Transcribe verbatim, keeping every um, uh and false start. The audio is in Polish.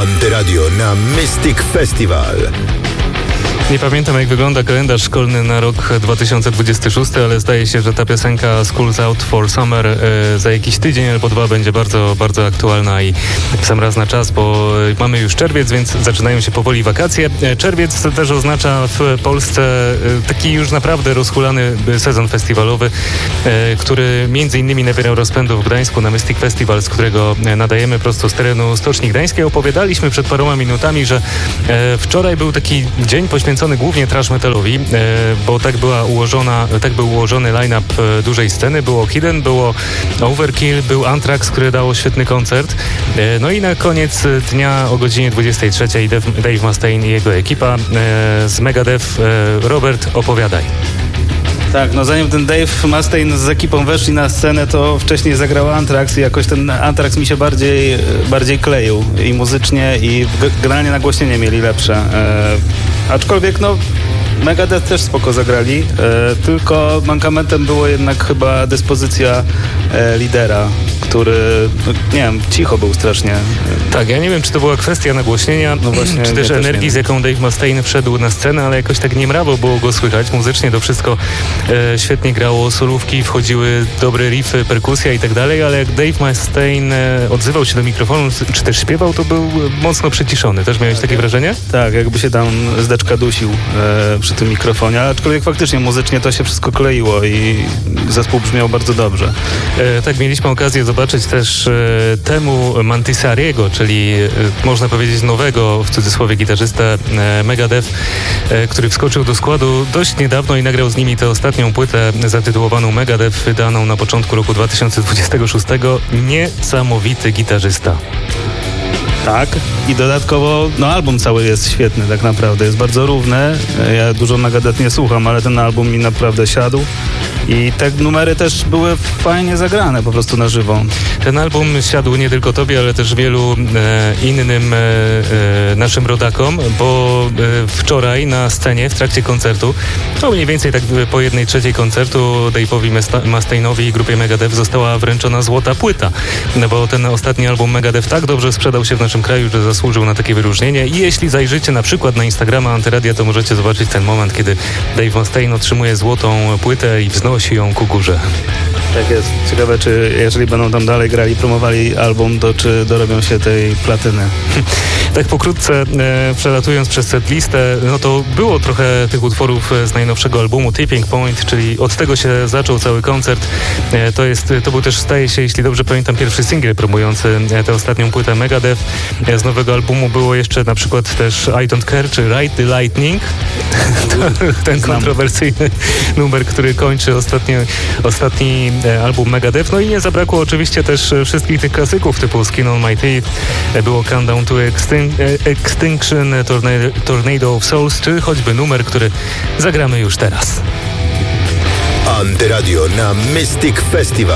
Antyradio na Mystic Festival. Nie pamiętam, jak wygląda kalendarz szkolny na rok dwa tysiące dwudziesty szósty, ale zdaje się, że ta piosenka School's Out for Summer e, za jakiś tydzień albo dwa będzie bardzo, bardzo aktualna i w sam raz na czas, bo mamy już czerwiec, więc zaczynają się powoli wakacje. E, czerwiec też oznacza w Polsce e, taki już naprawdę rozhulany sezon festiwalowy, e, który między innymi nabierał rozpędu w Gdańsku na Mystic Festival, z którego nadajemy prosto z terenu Stoczni Gdańskiej. Opowiadaliśmy przed paroma minutami, że e, wczoraj był taki dzień poświęcony głównie thrash metalowi, bo tak była ułożona, tak był ułożony line-up dużej sceny. Było Hidden, było Overkill, był Anthrax, który dało świetny koncert. No i na koniec dnia o godzinie dwudziestej trzeciej Dave, Dave Mustaine i jego ekipa z Megadeth. Robert, opowiadaj. Tak, no zanim ten Dave Mustaine z ekipą weszli na scenę, to wcześniej zagrał Anthrax i jakoś ten Anthrax mi się bardziej, bardziej kleił i muzycznie, i generalnie nagłośnienie mieli lepsze. E, aczkolwiek no Megadeth też spoko zagrali, e, tylko mankamentem było jednak chyba dyspozycja e, lidera, który, no, nie wiem, cicho był strasznie. Tak, ja nie wiem, czy to była kwestia nagłośnienia, no właśnie, czy też energii, z jaką Dave Mustaine wszedł na scenę, ale jakoś tak nie mrawo było go słychać. Muzycznie to wszystko e, świetnie grało, solówki, wchodziły dobre riffy, perkusja i tak dalej, ale jak Dave Mustaine e, odzywał się do mikrofonu, czy też śpiewał, to był mocno przyciszony. Też miałeś takie wrażenie? Tak, jakby się tam zdeczka dusił e, przy tym mikrofonie, aczkolwiek faktycznie muzycznie to się wszystko kleiło i zespół brzmiał bardzo dobrze. E, tak, mieliśmy okazję zobaczyć też e, temu Mantisariego, czyli e, można powiedzieć nowego, w cudzysłowie, gitarzysta e, Megadeth, e, który wskoczył do składu dość niedawno i nagrał z nimi tę ostatnią płytę zatytułowaną Megadeth, wydaną na początku roku dwa tysiące dwudziestego szóstego. Niesamowity gitarzysta. Tak, i dodatkowo no album cały jest świetny tak naprawdę, jest bardzo równy. Ja dużo Megadeth nie słucham, ale ten album mi naprawdę siadł. I te numery też były fajnie zagrane po prostu na żywo. Ten album siadł nie tylko tobie, ale też wielu e, innym e, e, naszym rodakom, bo e, wczoraj na scenie w trakcie koncertu, no mniej więcej tak po jednej trzeciej koncertu, Dave'owi Mustaine'owi i grupie Megadeth została wręczona złota płyta, no bo ten ostatni album Megadeth tak dobrze sprzedał się w naszym kraju, że zasłużył na takie wyróżnienie. I jeśli zajrzycie na przykład na Instagrama Antyradia, to możecie zobaczyć ten moment, kiedy Dave Mustaine otrzymuje złotą płytę i wznosi ją ku górze. Tak jest. Ciekawe, czy jeżeli będą tam dalej grali, promowali album, to czy dorobią się tej platyny. Tak pokrótce e, przelatując przez setlistę, no to było trochę tych utworów z najnowszego albumu Tipping Point, czyli od tego się zaczął cały koncert. E, to jest, to był też, staje się, jeśli dobrze pamiętam, pierwszy singiel promujący e, tę ostatnią płytę Megadeth. E, z nowego albumu było jeszcze na przykład też I Don't Care czy Ride the Lightning. Ten Znam. kontrowersyjny numer, który kończy ostatni, ostatni e, album Megadeth. No i nie zabrakło oczywiście też wszystkich tych klasyków typu Skin on My Teeth, e, było Countdown to Extinction, Extinction, Tornado, Tornado of Souls, czy choćby numer, który zagramy już teraz. Antyradio na Mystic Festival.